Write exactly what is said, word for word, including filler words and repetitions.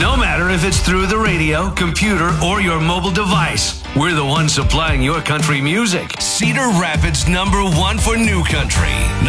No matter if it's through the radio, computer, or your mobile device, we're the ones supplying your country music. Cedar Rapids number one for new country.